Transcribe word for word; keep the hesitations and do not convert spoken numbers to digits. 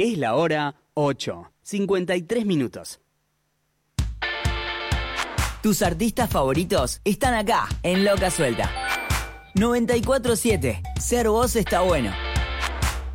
Es la hora ocho, cincuenta y tres minutos. Tus artistas favoritos están acá, en Loca Suelta. noventa y cuatro siete. Ser vos está bueno.